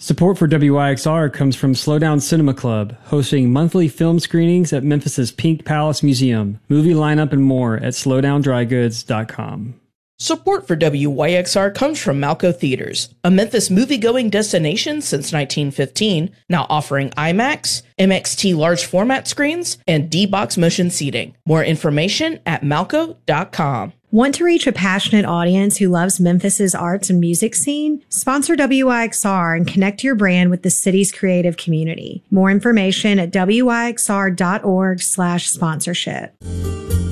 Support for WYXR comes from Slowdown Cinema Club, hosting monthly film screenings at Memphis's Pink Palace Museum. Movie lineup and more at slowdowndrygoods.com. Support for WYXR comes from Malco Theaters, a Memphis movie-going destination since 1915, now offering IMAX, MXT large format screens, and D-Box motion seating. More information at malco.com. Want to reach a passionate audience who loves Memphis's arts and music scene? Sponsor WYXR and connect your brand with the city's creative community. More information at wyxr.org/sponsorship.